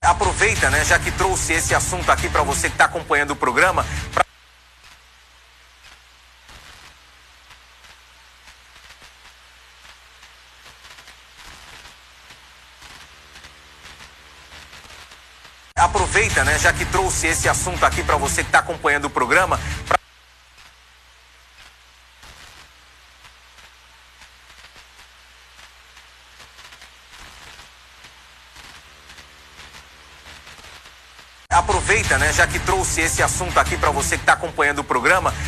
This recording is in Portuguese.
Aproveita, né, já que trouxe esse assunto aqui para você que está acompanhando o programa. Aproveita, né, já que trouxe esse assunto aqui para você que está acompanhando o programa. Aproveita, né, já que trouxe esse assunto aqui para você que está acompanhando o programa,